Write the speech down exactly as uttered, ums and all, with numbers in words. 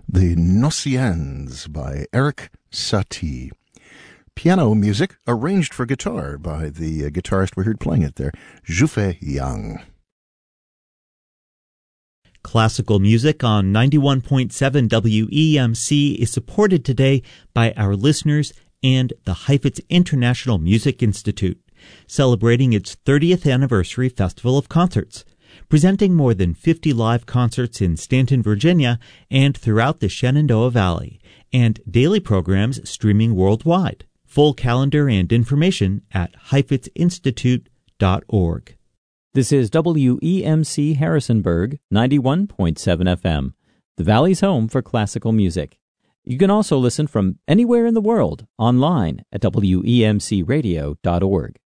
The Nocians by Eric Satie. Piano music arranged for guitar by the uh, guitarist we heard playing it there, Zhufei Yang. Classical music on ninety-one point seven W E M C is supported today by our listeners and the Heifetz International Music Institute, celebrating its thirtieth anniversary festival of concerts, presenting more than fifty live concerts in Stanton, Virginia, and throughout the Shenandoah Valley, and daily programs streaming worldwide. Full calendar and information at heifetz institute dot org. This is W E M C Harrisonburg, ninety-one point seven F M, the Valley's home for classical music. You can also listen from anywhere in the world online at W E M C radio dot org.